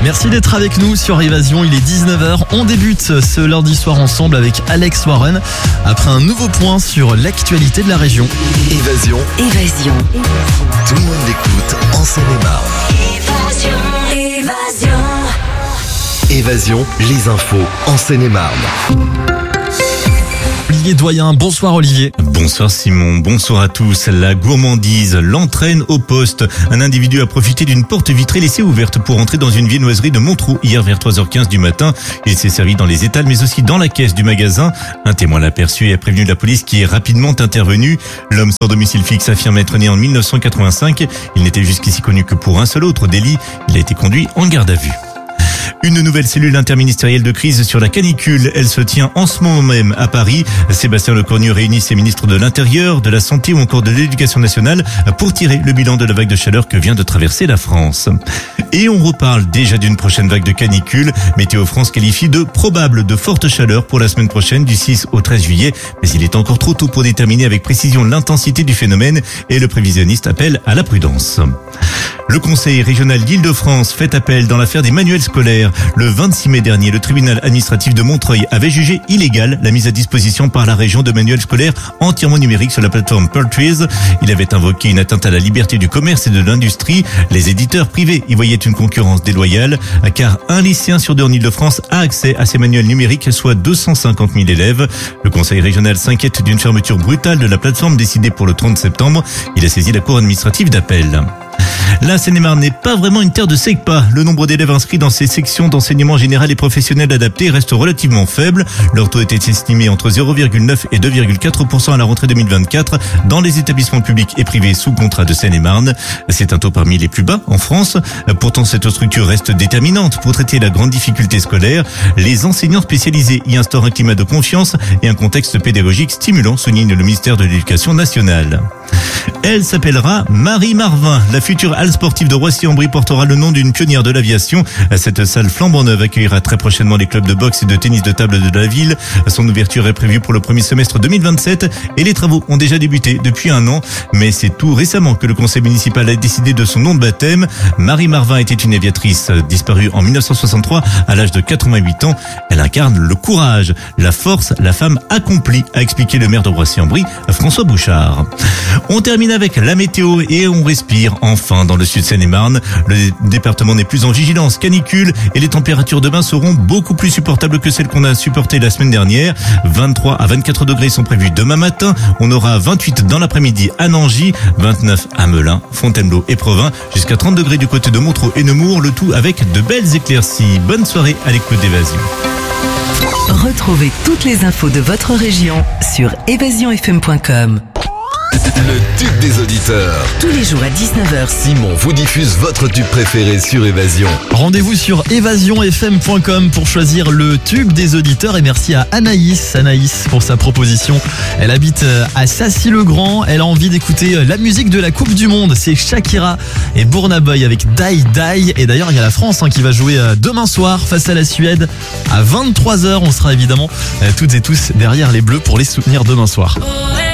Merci d'être avec nous sur Évasion, il est 19h. On débute ce lundi soir ensemble avec Alex Warren après un nouveau point sur l'actualité de la région. Évasion. Tout le monde l'écoute en Seine-et-Marne. Évasion, les infos en Seine-et-Marne. Olivier Doyen, bonsoir Olivier. Bonsoir Simon, bonsoir à tous. La gourmandise l'entraîne au poste. Un individu a profité d'une porte vitrée laissée ouverte pour entrer dans une viennoiserie de Montreux hier vers 3h15 du matin. Il s'est servi dans les étals mais aussi dans la caisse du magasin. Un témoin l'a aperçu et a prévenu la police qui est rapidement intervenue. L'homme sans domicile fixe affirme être né en 1985. Il n'était jusqu'ici connu que pour un seul autre délit. Il a été conduit en garde à vue. Une nouvelle cellule interministérielle de crise sur la canicule. Elle se tient en ce moment même à Paris. Sébastien Lecornu réunit ses ministres de l'Intérieur, de la Santé ou encore de l'Éducation nationale pour tirer le bilan de la vague de chaleur que vient de traverser la France. Et on reparle déjà d'une prochaine vague de canicule. Météo France qualifie de probable de forte chaleur pour la semaine prochaine du 6 au 13 juillet. Mais il est encore trop tôt pour déterminer avec précision l'intensité du phénomène et le prévisionniste appelle à la prudence. Le Conseil régional d'Île-de-France fait appel dans l'affaire des manuels scolaires. Le 26 mai dernier, le tribunal administratif de Montreuil avait jugé illégale la mise à disposition par la région de manuels scolaires entièrement numériques sur la plateforme Pearltrees. Il avait invoqué une atteinte à la liberté du commerce et de l'industrie. Les éditeurs privés y voyaient une concurrence déloyale, car un lycéen sur deux en Île-de-France a accès à ces manuels numériques, soit 250 000 élèves. Le Conseil régional s'inquiète d'une fermeture brutale de la plateforme décidée pour le 30 septembre. Il a saisi la cour administrative d'appel. La Seine-et-Marne n'est pas vraiment une terre de SECPA. Le nombre d'élèves inscrits dans ces sections d'enseignement général et professionnel adapté reste relativement faible. Leur taux était estimé entre 0,9 et 2,4% à la rentrée 2024 dans les établissements publics et privés sous contrat de Seine-et-Marne. C'est un taux parmi les plus bas en France. Pourtant, cette structure reste déterminante pour traiter la grande difficulté scolaire. Les enseignants spécialisés y instaurent un climat de confiance et un contexte pédagogique stimulant, souligne le ministère de l'Éducation nationale. Elle s'appellera Marie Marvin. La future halle sportive de Roissy-en-Brie portera le nom d'une pionnière de l'aviation. Cette salle flambant neuve accueillera très prochainement les clubs de boxe et de tennis de table de la ville. Son ouverture est prévue pour le premier semestre 2027 et les travaux ont déjà débuté depuis un an. Mais c'est tout récemment que le conseil municipal a décidé de son nom de baptême. Marie Marvin était une aviatrice disparue en 1963 à l'âge de 88 ans. Elle incarne le courage, la force, la femme accomplie, a expliqué le maire de Roissy-en-Brie, François Bouchard. On termine avec la météo et on respire enfin dans le sud Seine-et-Marne. Le département n'est plus en vigilance canicule et les températures demain seront beaucoup plus supportables que celles qu'on a supportées la semaine dernière. 23 à 24 degrés sont prévus demain matin. On aura 28 dans l'après-midi à Nangy, 29 à Melun, Fontainebleau et Provins, jusqu'à 30 degrés du côté de Montreux et Nemours, le tout avec de belles éclaircies. Bonne soirée à l'écoute d'Évasion. Retrouvez toutes les infos de votre région sur évasionfm.com. Le tube des auditeurs. Tous les jours à 19h. Simon vous diffuse votre tube préféré sur Évasion. Rendez-vous sur évasionfm.com pour choisir le tube des auditeurs et merci à Anaïs pour sa proposition. Elle habite à Sassy-le-Grand, elle a envie d'écouter la musique de la Coupe du Monde. C'est Shakira et Burna Boy avec Die Die. Et d'ailleurs il y a la France qui va jouer demain soir face à la Suède à 23h. On sera évidemment toutes et tous derrière les Bleus pour les soutenir demain soir.